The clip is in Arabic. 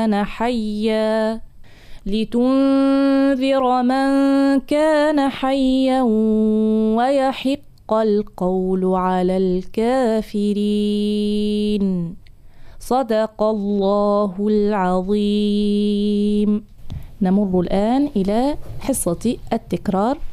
كان حيا لتنذر من كان حيا ويحق القول على الكافرين. صدق الله العظيم. نمر الآن إلى حصة التكرار.